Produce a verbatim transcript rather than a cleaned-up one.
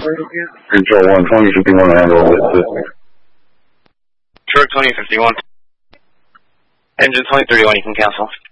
Control one, twenty fifty-one, handle with Sure, twenty fifty-one. Engine twenty thirty-one, you can cancel.